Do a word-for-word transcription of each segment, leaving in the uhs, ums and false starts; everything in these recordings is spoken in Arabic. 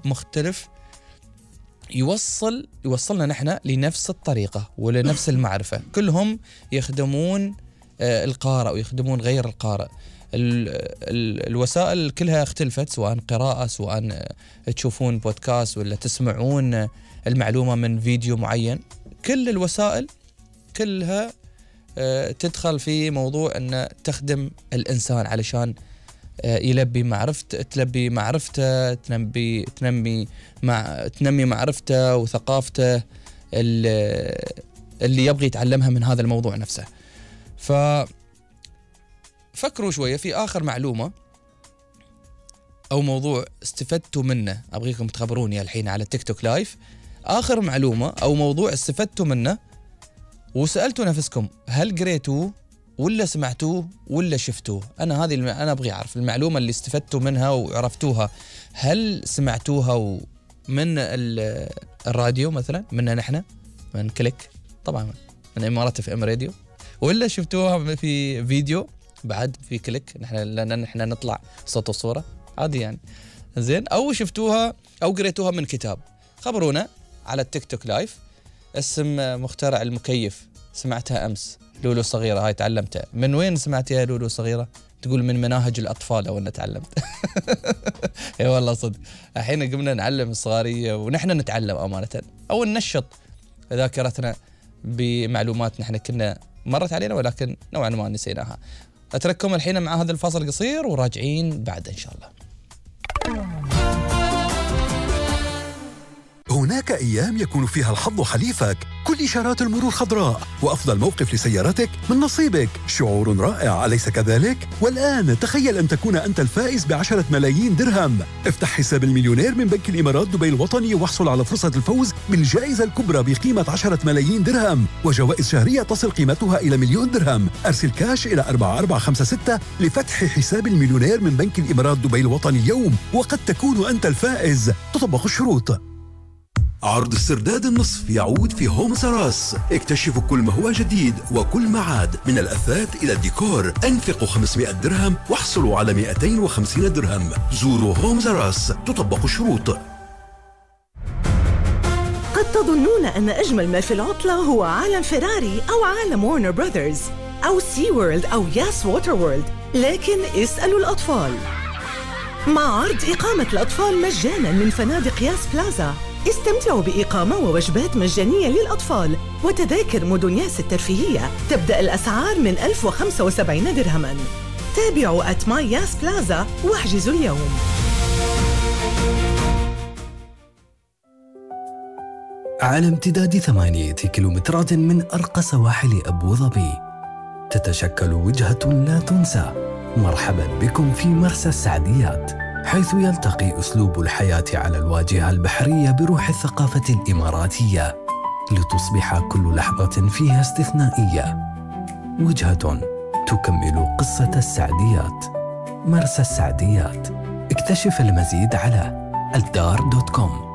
مختلف يوصل يوصلنا نحن لنفس الطريقة ولنفس المعرفة. كلهم يخدمون القارئ ويخدمون غير القارئ. ال ال الوسائل كلها اختلفت، سواء قراءة، سواء تشوفون بودكاست، ولا تسمعون المعلومة من فيديو معين. كل الوسائل كلها تدخل في موضوع أن تخدم الإنسان علشان يلبي معرفته، تلبي معرفته، تنمي تنمي مع تنمي معرفته وثقافته اللي يبغي يتعلمها من هذا الموضوع نفسه. ف فكروا شوية في آخر معلومة أو موضوع استفدتوا منه، أبغيكم تخبروني الحين على التيك توك لايف آخر معلومة أو موضوع استفدتوا منه وسألتوا نفسكم هل قريتوه ولا سمعتوه ولا شفتوه. أنا هذه الم... أنا أبغي أعرف المعلومة اللي استفدتوا منها وعرفتوها، هل سمعتوها من ال... الراديو مثلا، منا نحن من كليك طبعا من إمارات اف ام راديو، ولا شفتوها في فيديو بعد في كليك نحن لأن نحن نطلع صوت وصورة عادي يعني زين، أو شفتوها أو قريتوها من كتاب. خبرونا على التيك توك لايف. اسم مخترع المكيف سمعتها أمس، لولو صغيرة، هاي تعلمتها من وين سمعتها لولو صغيرة؟ تقول من مناهج الأطفال أو أن تعلمت. اي والله صدق، الحين قمنا نعلم الصغارية ونحن نتعلم أمانة، أو ننشط ذاكرتنا بمعلومات نحن كنا مرت علينا ولكن نوعا ما نسيناها. أترككم الحين مع هذا الفاصل القصير وراجعين بعد إن شاء الله. هناك أيام يكون فيها الحظ حليفك، كل إشارات المرور خضراء، وأفضل موقف لسيارتك من نصيبك. شعور رائع أليس كذلك؟ والآن تخيل أن تكون أنت الفائز بعشرة ملايين درهم. افتح حساب المليونير من بنك الإمارات دبي الوطني واحصل على فرصة الفوز بالجائزة الكبرى بقيمة عشرة ملايين درهم، وجوائز شهرية تصل قيمتها إلى مليون درهم. أرسل كاش إلى أربعة أربعة خمسة ستة لفتح حساب المليونير من بنك الإمارات دبي الوطني اليوم، وقد تكون أنت الفائز. تطبق الشروط. عرض السرداد النصف يعود في هوم سراس. اكتشفوا كل ما هو جديد وكل ما عاد، من الأثاث إلى الديكور. أنفقوا خمسمائة درهم واحصلوا على مئتين وخمسين درهم. زوروا هوم سراس. تطبق الشروط. قد تظنون أن أجمل ما في العطلة هو عالم فيراري أو عالم وارنر براذرز أو سي وورلد أو ياس ووتر وورلد، لكن اسألوا الأطفال. مع عرض إقامة الأطفال مجانا من فنادق ياس بلازا، استمتعوا بإقامة ووجبات مجانية للأطفال وتذاكر مدن ياس الترفيهية. تبدأ الأسعار من ألف وخمسة وسبعين درهما. تابعوا أت ماي ياس بلازا واحجزوا اليوم. على امتداد ثمانية كيلومترات من أرقى سواحل أبو ظبي تتشكل وجهة لا تنسى. مرحبا بكم في مرسى السعديات، حيث يلتقي أسلوب الحياة على الواجهة البحرية بروح الثقافة الإماراتية، لتصبح كل لحظة فيها استثنائية. وجهة تكمل قصة السعديات. مرسى السعديات، اكتشف المزيد على الدار دوت كوم.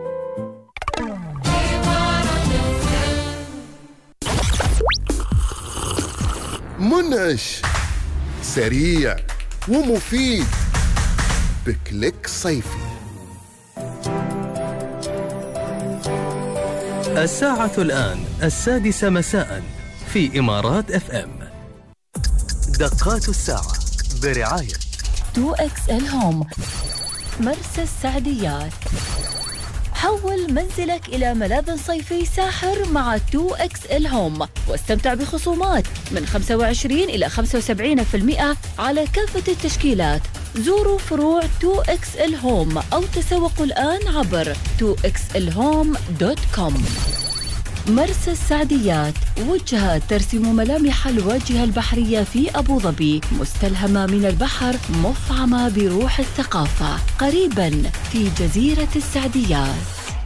منعش، سريع ومفيد، بكليك صيفي. الساعة الآن السادسة مساء في إمارات اف ام. دقات الساعة برعاية تو إكس إل هوم مرسى السعديات. حول منزلك إلى ملاذ صيفي ساحر مع تو إكس إل هوم، واستمتع بخصومات من خمسة وعشرين إلى خمسة وسبعين بالمئة على كافة التشكيلات. زوروا فروع تو إكس إل هوم أو تسوقوا الآن عبر تو إكس إل هوم دوت كوم. مرسى السعديات، وجهة ترسم ملامح الواجهة البحرية في أبو ظبي، مستلهمة من البحر، مفعمة بروح الثقافة، قريباً في جزيرة السعديات.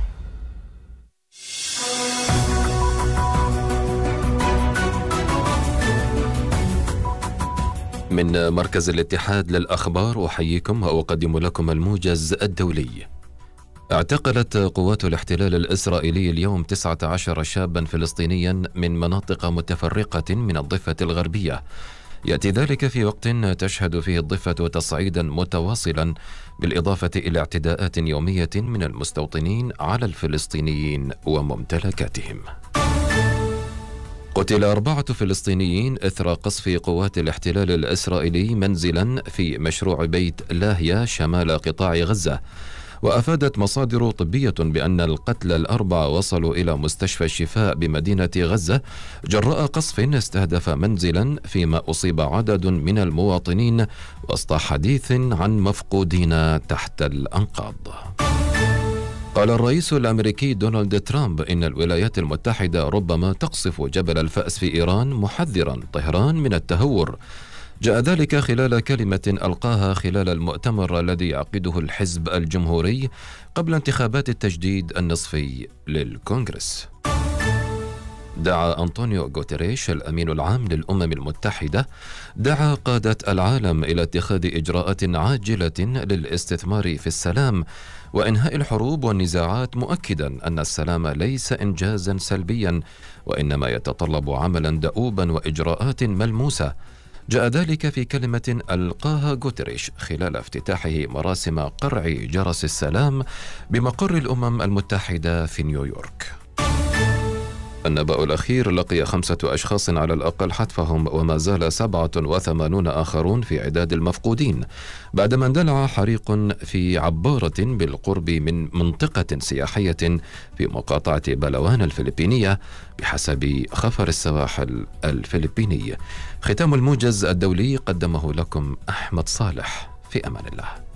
من مركز الاتحاد للأخبار أحييكم وأقدم لكم الموجز الدولي. اعتقلت قوات الاحتلال الإسرائيلي اليوم تسعة عشر شابا فلسطينيا من مناطق متفرقة من الضفة الغربية يأتي ذلك في وقت تشهد فيه الضفة تصعيدا متواصلا بالإضافة إلى اعتداءات يومية من المستوطنين على الفلسطينيين وممتلكاتهم. قتل أربعة فلسطينيين إثر قصف قوات الاحتلال الإسرائيلي منزلا في مشروع بيت لاهيا شمال قطاع غزة. وأفادت مصادر طبية بأن القتلى الأربعة وصلوا إلى مستشفى الشفاء بمدينة غزة جراء قصف استهدف منزلا، فيما أصيب عدد من المواطنين وسط حديث عن مفقودين تحت الأنقاض. قال الرئيس الأمريكي دونالد ترامب إن الولايات المتحدة ربما تقصف جبل الفأس في إيران، محذرا طهران من التهور. جاء ذلك خلال كلمة ألقاها خلال المؤتمر الذي يعقده الحزب الجمهوري قبل انتخابات التجديد النصفي للكونغرس. دعا أنطونيو غوتيريش الأمين العام للأمم المتحدة دعا قادة العالم إلى اتخاذ إجراءات عاجلة للاستثمار في السلام وإنهاء الحروب والنزاعات، مؤكدا أن السلام ليس إنجازا سلبيا وإنما يتطلب عملا دؤوبا وإجراءات ملموسة. جاء ذلك في كلمة ألقاها غوتيريش خلال افتتاحه مراسم قرع جرس السلام بمقر الأمم المتحدة في نيويورك. النبأ الأخير: لقي خمسة أشخاص على الأقل حتفهم وما زال سبعة وثمانون آخرون في عداد المفقودين بعدما اندلع حريق في عبارة بالقرب من منطقة سياحية في مقاطعة بلوان الفلبينية بحسب خفر السواحل الفلبيني. ختام الموجز الدولي قدمه لكم أحمد صالح. في أمان الله.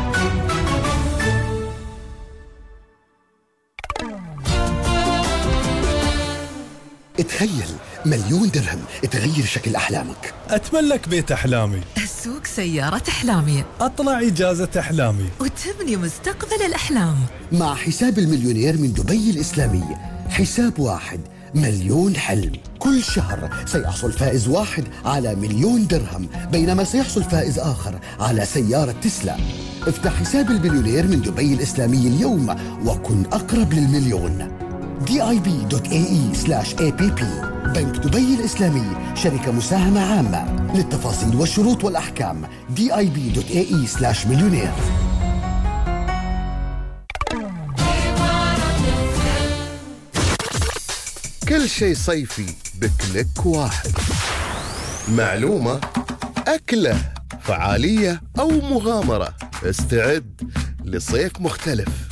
تخيل مليون درهم تغير شكل أحلامك. أتملك بيت أحلامي، أسوق سيارة أحلامي، أطلع إجازة أحلامي، وتبني مستقبل الأحلام. مع حساب المليونير من دبي الإسلامي، حساب واحد مليون حلم. كل شهر سيحصل فائز واحد على مليون درهم، بينما سيحصل فائز آخر على سيارة تسلا. افتح حساب المليونير من دبي الإسلامي اليوم وكن أقرب للمليون. دي آي بي دوت إيه إي سلاش إيه بي بي. بنك دبي الإسلامي، شركة مساهمة عامة. للتفاصيل والشروط والأحكام دي آي بي دوت إيه إي سلاش مليونير. كل شيء صيفي بكليك واحد. معلومة، أكلة، فعالية أو مغامرة، استعد لصيف مختلف.